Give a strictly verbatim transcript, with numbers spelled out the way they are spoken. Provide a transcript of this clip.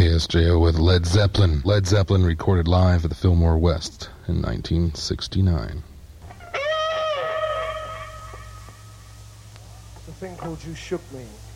K S J O with Led Zeppelin. Led Zeppelin recorded live at the Fillmore West in nineteen sixty-nine. It's a thing called You Shook Me.